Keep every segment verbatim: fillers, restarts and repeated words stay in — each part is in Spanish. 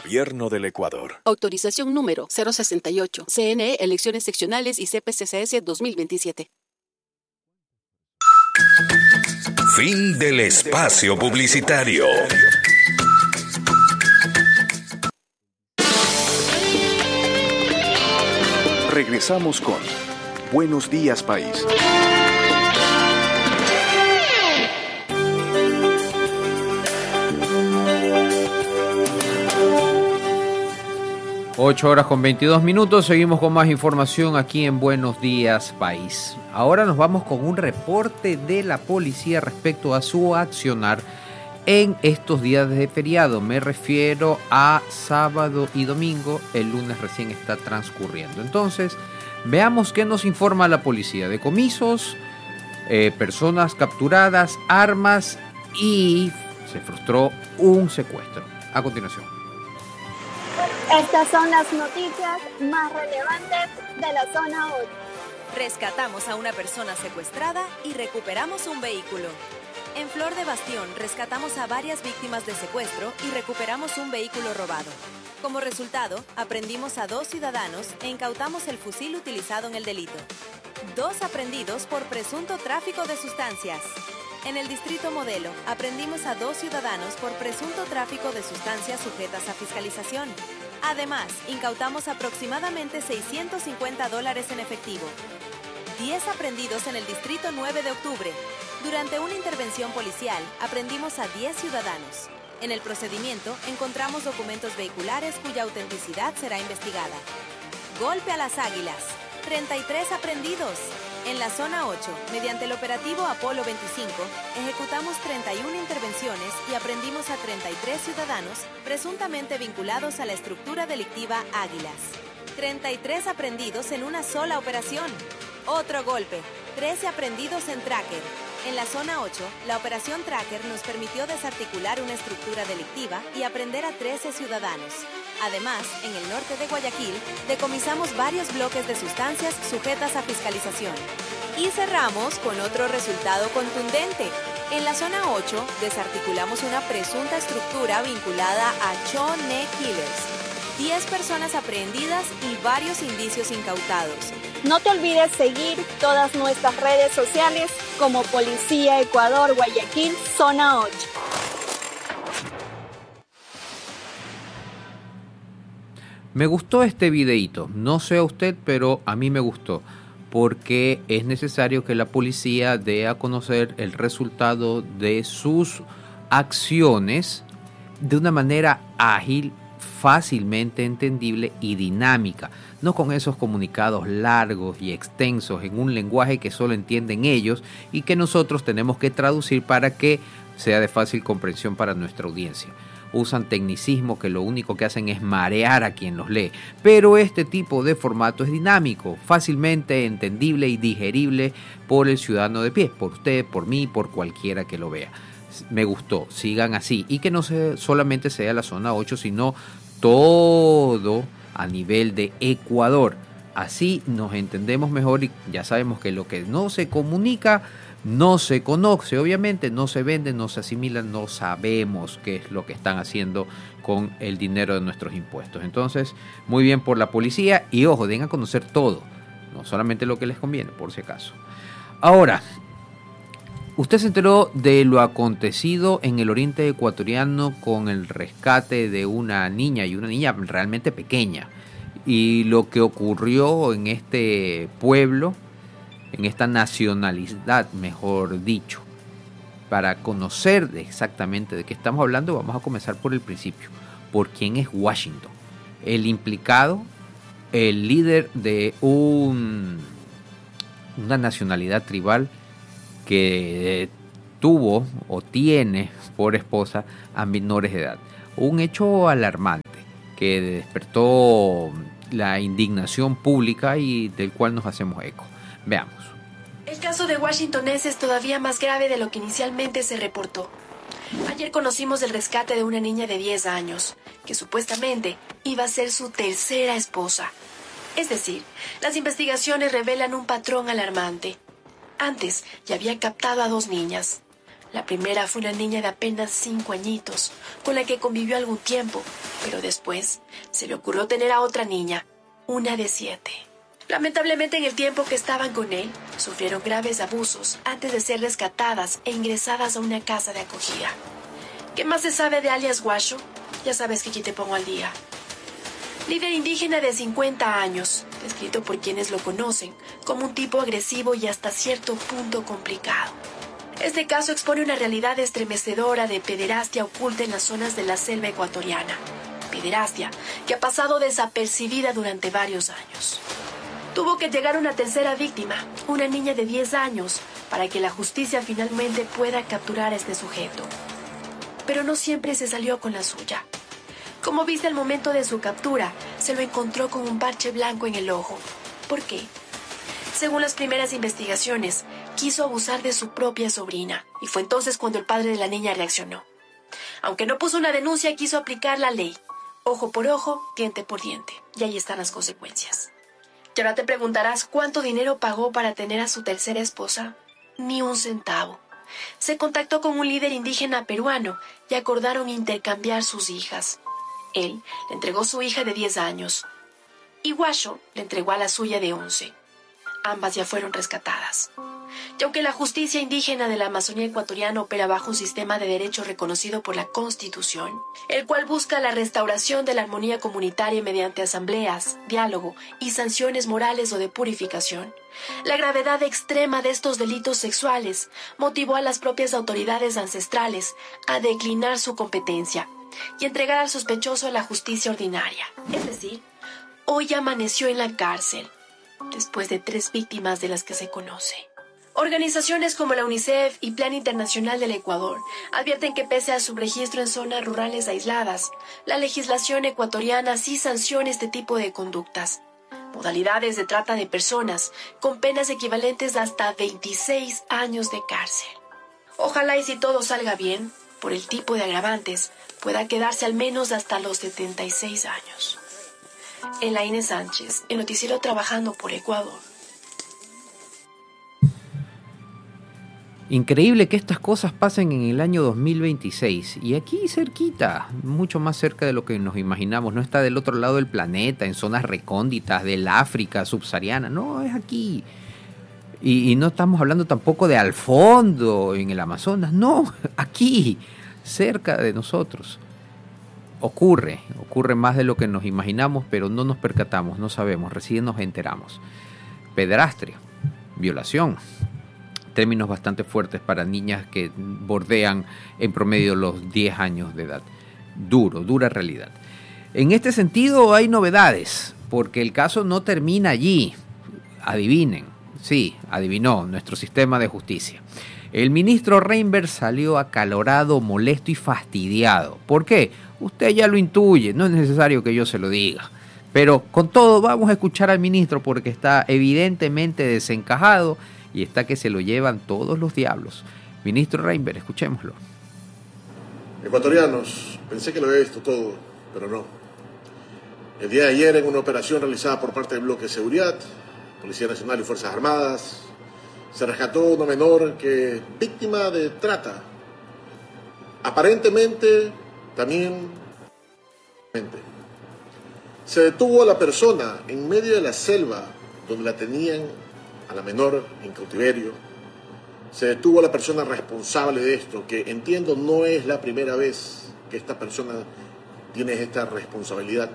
Gobierno del Ecuador. Autorización número cero sesenta y ocho. C N E, Elecciones Seccionales y C P C C S dos mil veintisiete. Fin del espacio publicitario. Regresamos con Buenos Días, País. ocho horas con veintidós minutos, seguimos con más información aquí en Buenos Días País. Ahora nos vamos con un reporte de la policía respecto a su accionar en estos días de feriado. Me refiero a sábado y domingo, el lunes recién está transcurriendo. Entonces, veamos qué nos informa la policía. Decomisos, eh, personas capturadas, armas y se frustró un secuestro. A continuación. Estas son las noticias más relevantes de la zona ocho. Rescatamos a una persona secuestrada y recuperamos un vehículo. En Flor de Bastión rescatamos a varias víctimas de secuestro y recuperamos un vehículo robado. Como resultado, aprendimos a dos ciudadanos e incautamos el fusil utilizado en el delito. Dos aprendidos por presunto tráfico de sustancias. En el Distrito Modelo, aprendimos a dos ciudadanos por presunto tráfico de sustancias sujetas a fiscalización. Además, incautamos aproximadamente seiscientos cincuenta dólares en efectivo. diez aprendidos en el Distrito nueve de Octubre. Durante una intervención policial, aprendimos a diez ciudadanos. En el procedimiento, encontramos documentos vehiculares cuya autenticidad será investigada. Golpe a las águilas. treinta y tres aprendidos. En la zona ocho, mediante el operativo Apolo veinticinco, ejecutamos treinta y una intervenciones y aprendimos a treinta y tres ciudadanos presuntamente vinculados a la estructura delictiva Águilas. treinta y tres aprendidos en una sola operación. Otro golpe, trece aprendidos en Tracker. En la zona ocho, la operación Tracker nos permitió desarticular una estructura delictiva y aprender a trece ciudadanos. Además, en el norte de Guayaquil, decomisamos varios bloques de sustancias sujetas a fiscalización. Y cerramos con otro resultado contundente. En la zona ocho, desarticulamos una presunta estructura vinculada a Chone Killers. diez personas aprehendidas y varios indicios incautados. No te olvides seguir todas nuestras redes sociales como Policía Ecuador Guayaquil, Zona ocho. Me gustó este videíto, no sé a usted, pero a mí me gustó, porque es necesario que la policía dé a conocer el resultado de sus acciones de una manera ágil, fácilmente entendible y dinámica, no con esos comunicados largos y extensos en un lenguaje que solo entienden ellos y que nosotros tenemos que traducir para que sea de fácil comprensión para nuestra audiencia. Usan tecnicismos que lo único que hacen es marear a quien los lee, pero este tipo de formato es dinámico, fácilmente entendible y digerible por el ciudadano de pie, por usted, por mí, por cualquiera que lo vea. Me gustó, sigan así y que no se, solamente sea la zona ocho, sino todo a nivel de Ecuador. Así nos entendemos mejor y ya sabemos que lo que no se comunica no se conoce, obviamente no se vende, no se asimila, no sabemos qué es lo que están haciendo con el dinero de nuestros impuestos. Entonces, muy bien por la policía y ojo, den a conocer todo, no solamente lo que les conviene, por si acaso. Ahora, usted se enteró de lo acontecido en el oriente ecuatoriano con el rescate de una niña y una niña realmente pequeña y lo que ocurrió en este pueblo, en esta nacionalidad, mejor dicho. Para conocer exactamente de qué estamos hablando, vamos a comenzar por el principio. ¿Por quién es Washington? El implicado, el líder de un, una nacionalidad tribal que tuvo o tiene por esposa a menores de edad. Un hecho alarmante que despertó la indignación pública y del cual nos hacemos eco. Veamos. El caso de Washington es todavía más grave de lo que inicialmente se reportó. Ayer conocimos el rescate de una niña de diez años, que supuestamente iba a ser su tercera esposa. Es decir, las investigaciones revelan un patrón alarmante. Antes ya había captado a dos niñas. La primera fue una niña de apenas cinco añitos, con la que convivió algún tiempo, pero después se le ocurrió tener a otra niña, una de siete. Lamentablemente, en el tiempo que estaban con él, sufrieron graves abusos antes de ser rescatadas e ingresadas a una casa de acogida. ¿Qué más se sabe de alias Guasho? Ya sabes que aquí te pongo al día. Líder indígena de cincuenta años, descrito por quienes lo conocen como un tipo agresivo y hasta cierto punto complicado. Este caso expone una realidad estremecedora de pederastia oculta en las zonas de la selva ecuatoriana. Pederastia que ha pasado desapercibida durante varios años. Tuvo que llegar una tercera víctima, una niña de diez años, para que la justicia finalmente pueda capturar a este sujeto. Pero no siempre se salió con la suya. Como viste al momento de su captura, se lo encontró con un parche blanco en el ojo. ¿Por qué? Según las primeras investigaciones, quiso abusar de su propia sobrina, y fue entonces cuando el padre de la niña reaccionó. Aunque no puso una denuncia, quiso aplicar la ley. Ojo por ojo, diente por diente. Y ahí están las consecuencias. Y ahora te preguntarás cuánto dinero pagó para tener a su tercera esposa. Ni un centavo. Se contactó con un líder indígena peruano y acordaron intercambiar sus hijas. Él le entregó su hija de diez años y Guasho le entregó a la suya de once. Ambas ya fueron rescatadas. Y aunque la justicia indígena de la Amazonía ecuatoriana opera bajo un sistema de derecho reconocido por la Constitución, el cual busca la restauración de la armonía comunitaria mediante asambleas, diálogo y sanciones morales o de purificación, la gravedad extrema de estos delitos sexuales motivó a las propias autoridades ancestrales a declinar su competencia y entregar al sospechoso a la justicia ordinaria. Es decir, hoy amaneció en la cárcel, después de tres víctimas de las que se conoce. Organizaciones como la UNICEF y Plan Internacional del Ecuador advierten que pese a su registro en zonas rurales aisladas, la legislación ecuatoriana sí sanciona este tipo de conductas. Modalidades de trata de personas con penas equivalentes a hasta veintiséis años de cárcel. Ojalá y si todo salga bien, por el tipo de agravantes, pueda quedarse al menos hasta los setenta y seis años. Elaine Sánchez, el noticiero Trabajando por Ecuador. Increíble que estas cosas pasen en el año dos mil veintiséis y aquí cerquita, mucho más cerca de lo que nos imaginamos. No está del otro lado del planeta, en zonas recónditas del África subsahariana, no, es aquí. Y, y no estamos hablando tampoco de al fondo en el Amazonas, no, aquí, cerca de nosotros. Ocurre, ocurre más de lo que nos imaginamos, pero no nos percatamos, no sabemos, recién nos enteramos. Pederastia, violación. Términos bastante fuertes para niñas que bordean en promedio los diez años de edad. Duro, dura realidad. En este sentido hay novedades, porque el caso no termina allí. Adivinen, sí, adivinó nuestro sistema de justicia. El ministro Reinberg salió acalorado, molesto y fastidiado. ¿Por qué? Usted ya lo intuye, no es necesario que yo se lo diga. Pero con todo vamos a escuchar al ministro porque está evidentemente desencajado y está que se lo llevan todos los diablos. Ministro Reinberg, escuchémoslo. Ecuatorianos, pensé que lo había visto todo, pero no. El día de ayer, en una operación realizada por parte del Bloque de Seguridad, Policía Nacional y Fuerzas Armadas, se rescató una menor que víctima de trata. Aparentemente, también... Se detuvo a la persona en medio de la selva donde la tenían a la menor en cautiverio. Se detuvo a la persona responsable de esto, que entiendo no es la primera vez que esta persona tiene esta responsabilidad.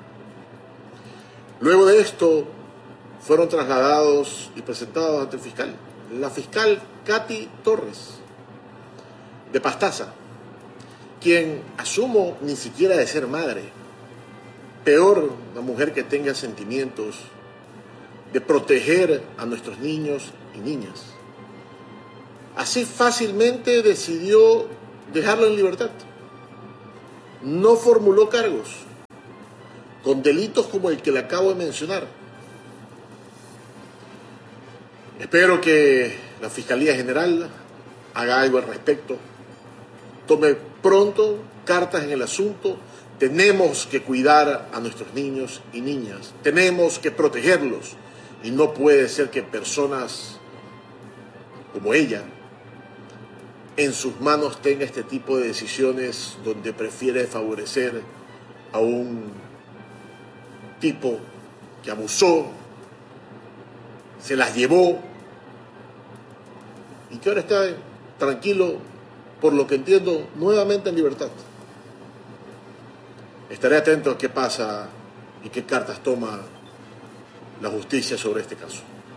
Luego de esto, fueron trasladados y presentados ante el fiscal. La fiscal Katy Torres, de Pastaza, quien asumo ni siquiera de ser madre. Peor, una mujer que tenga sentimientos de proteger a nuestros niños y niñas. Así fácilmente decidió dejarlo en libertad. No formuló cargos con delitos como el que le acabo de mencionar. Espero que la Fiscalía General haga algo al respecto, tome pronto cartas en el asunto. Tenemos que cuidar a nuestros niños y niñas, tenemos que protegerlos. Y no puede ser que personas como ella en sus manos tenga este tipo de decisiones donde prefiere favorecer a un tipo que abusó, se las llevó y que ahora está tranquilo, por lo que entiendo, nuevamente en libertad. Estaré atento a qué pasa y qué cartas toma la justicia sobre este caso.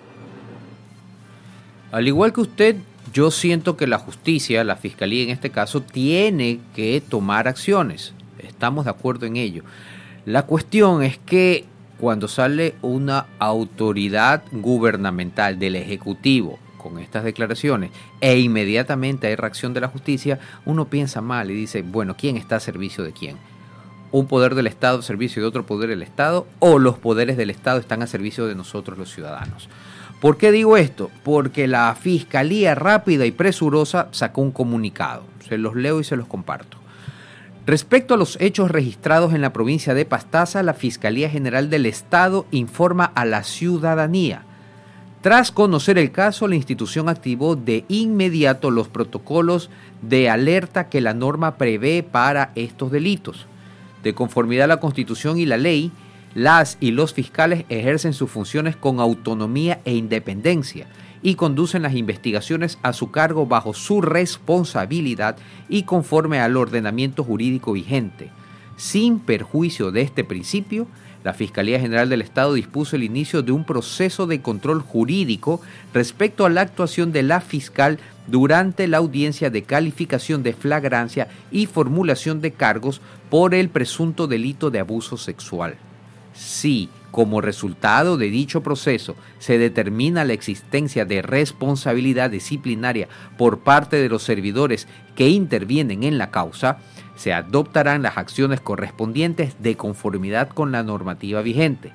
Al igual que usted, yo siento que la justicia, la fiscalía en este caso, tiene que tomar acciones. Estamos de acuerdo en ello. La cuestión es que cuando sale una autoridad gubernamental del Ejecutivo con estas declaraciones e inmediatamente hay reacción de la justicia, uno piensa mal y dice, bueno, ¿quién está a servicio de quién? ¿Un poder del Estado a servicio de otro poder del Estado? ¿O los poderes del Estado están a servicio de nosotros los ciudadanos? ¿Por qué digo esto? Porque la Fiscalía rápida y presurosa sacó un comunicado. Se los leo y se los comparto. Respecto a los hechos registrados en la provincia de Pastaza, la Fiscalía General del Estado informa a la ciudadanía. Tras conocer el caso, la institución activó de inmediato los protocolos de alerta que la norma prevé para estos delitos. De conformidad a la Constitución y la ley, las y los fiscales ejercen sus funciones con autonomía e independencia y conducen las investigaciones a su cargo bajo su responsabilidad y conforme al ordenamiento jurídico vigente. Sin perjuicio de este principio, la Fiscalía General del Estado dispuso el inicio de un proceso de control jurídico respecto a la actuación de la fiscal durante la audiencia de calificación de flagrancia y formulación de cargos por el presunto delito de abuso sexual. Si, como resultado de dicho proceso, se determina la existencia de responsabilidad disciplinaria por parte de los servidores que intervienen en la causa, se adoptarán las acciones correspondientes de conformidad con la normativa vigente.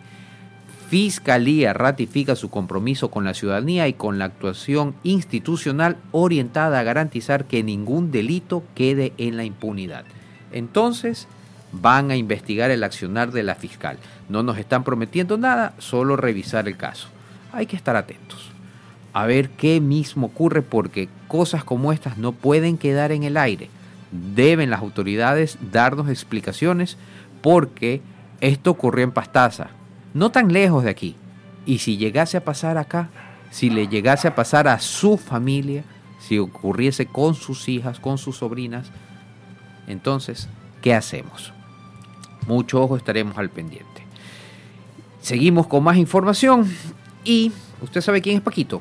Fiscalía ratifica su compromiso con la ciudadanía y con la actuación institucional orientada a garantizar que ningún delito quede en la impunidad. Entonces, van a investigar el accionar de la fiscal. No nos están prometiendo nada, solo revisar el caso. Hay que estar atentos a ver qué mismo ocurre, porque cosas como estas no pueden quedar en el aire. Deben las autoridades darnos explicaciones, porque esto ocurrió en Pastaza, no tan lejos de aquí. Y si llegase a pasar acá, si le llegase a pasar a su familia, si ocurriese con sus hijas, con sus sobrinas, entonces, ¿qué hacemos? Mucho ojo, estaremos al pendiente. Seguimos con más información y usted sabe quién es Paquito.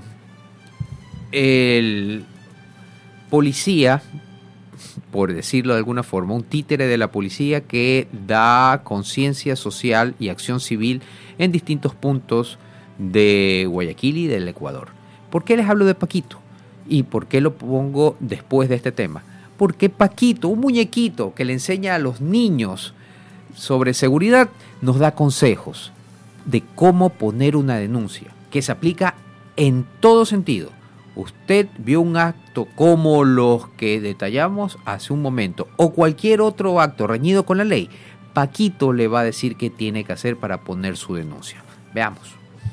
El policía, por decirlo de alguna forma, un títere de la policía que da conciencia social y acción civil en distintos puntos de Guayaquil y del Ecuador. ¿Por qué les hablo de Paquito? ¿Y por qué lo pongo después de este tema? Porque Paquito, un muñequito que le enseña a los niños sobre seguridad, nos da consejos de cómo poner una denuncia, que se aplica en todo sentido. Usted vio un acto como los que detallamos hace un momento, o cualquier otro acto reñido con la ley, Paquito le va a decir qué tiene que hacer para poner su denuncia. Veamos.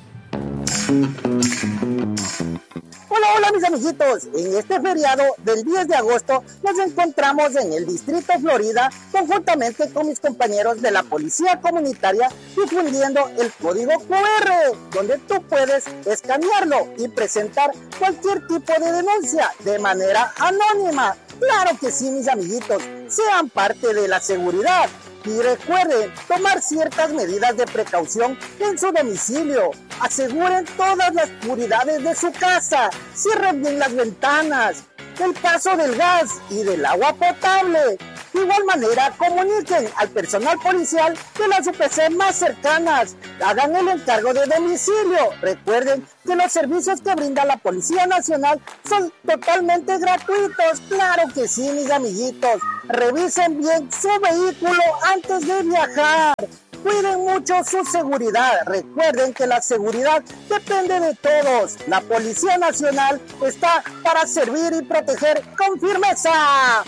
Hola, hola mis amiguitos, en este feriado del diez de agosto nos encontramos en el Distrito Florida conjuntamente con mis compañeros de la Policía Comunitaria difundiendo el código cu erre, donde tú puedes escanearlo y presentar cualquier tipo de denuncia de manera anónima. Claro que sí, mis amiguitos, sean parte de la seguridad. Y recuerden tomar ciertas medidas de precaución en su domicilio. Aseguren todas las puridades de su casa. Cierren bien las ventanas. El paso del gas y del agua potable. De igual manera, comuniquen al personal policial de las u pe ce más cercanas. Hagan el encargo de domicilio. Recuerden que los servicios que brinda la Policía Nacional son totalmente gratuitos. Claro que sí, mis amiguitos. Revisen bien su vehículo antes de viajar. Cuiden mucho su seguridad. Recuerden que la seguridad depende de todos. La Policía Nacional está para servir y proteger con firmeza.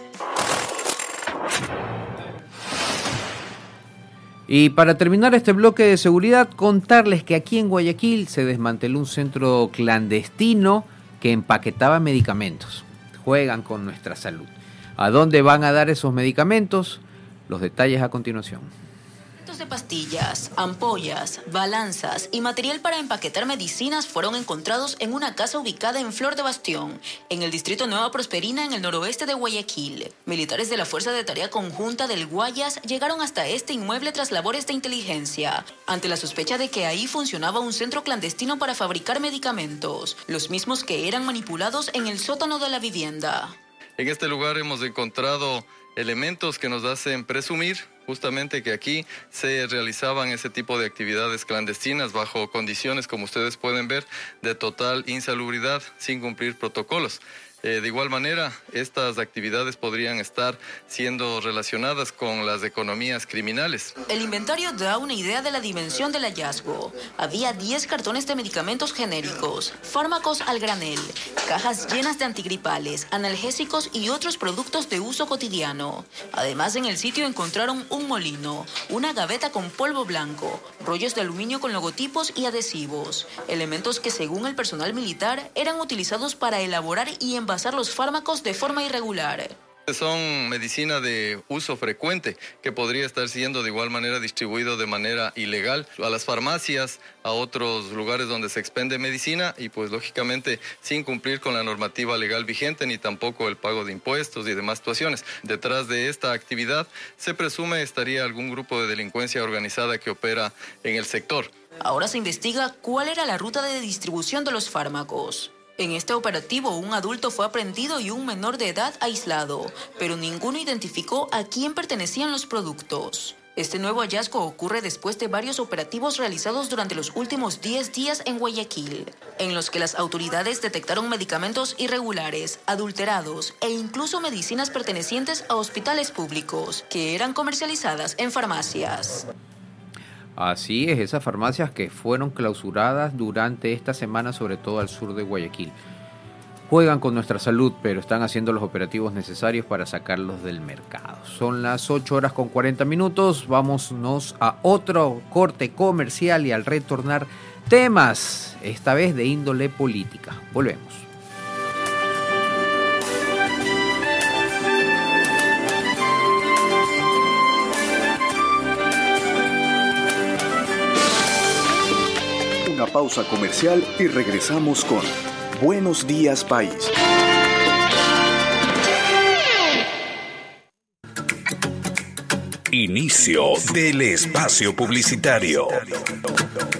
Y para terminar este bloque de seguridad, contarles que aquí en Guayaquil se desmanteló un centro clandestino que empaquetaba medicamentos. Juegan con nuestra salud. ¿A dónde van a dar esos medicamentos? Los detalles a continuación. De pastillas, ampollas, balanzas y material para empaquetar medicinas fueron encontrados en una casa ubicada en Flor de Bastión, en el distrito Nueva Prosperina, en el noroeste de Guayaquil. Militares de la Fuerza de Tarea Conjunta del Guayas llegaron hasta este inmueble tras labores de inteligencia, ante la sospecha de que ahí funcionaba un centro clandestino para fabricar medicamentos, los mismos que eran manipulados en el sótano de la vivienda. En este lugar hemos encontrado elementos que nos hacen presumir justamente que aquí se realizaban ese tipo de actividades clandestinas bajo condiciones, como ustedes pueden ver, de total insalubridad, sin cumplir protocolos. Eh, de igual manera, estas actividades podrían estar siendo relacionadas con las economías criminales. El inventario da una idea de la dimensión del hallazgo. Había diez cartones de medicamentos genéricos, fármacos al granel, cajas llenas de antigripales, analgésicos y otros productos de uso cotidiano. Además, en el sitio encontraron un molino, una gaveta con polvo blanco, rollos de aluminio con logotipos y adhesivos, elementos que, según el personal militar, eran utilizados para elaborar y envasar pasar los fármacos de forma irregular. Son medicina de uso frecuente que podría estar siendo de igual manera distribuido de manera ilegal a las farmacias, a otros lugares donde se expende medicina y pues lógicamente sin cumplir con la normativa legal vigente ni tampoco el pago de impuestos y demás situaciones. Detrás de esta actividad se presume estaría algún grupo de delincuencia organizada que opera en el sector. Ahora se investiga cuál era la ruta de distribución de los fármacos. En este operativo, un adulto fue aprehendido y un menor de edad aislado, pero ninguno identificó a quién pertenecían los productos. Este nuevo hallazgo ocurre después de varios operativos realizados durante los últimos diez días en Guayaquil, en los que las autoridades detectaron medicamentos irregulares, adulterados e incluso medicinas pertenecientes a hospitales públicos, que eran comercializadas en farmacias. Así es, esas farmacias que fueron clausuradas durante esta semana, sobre todo al sur de Guayaquil. Juegan con nuestra salud, pero están haciendo los operativos necesarios para sacarlos del mercado. Son las ocho horas con cuarenta minutos, vámonos a otro corte comercial y al retornar temas, esta vez de índole política. Volvemos. Una pausa comercial y regresamos con Buenos Días País. Inicio del espacio publicitario.